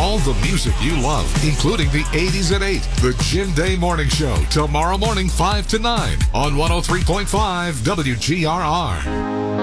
all the music you love, including the 80s at 8. The Jim Day Morning Show, tomorrow morning 5 to 9 on 103.5 WGRR.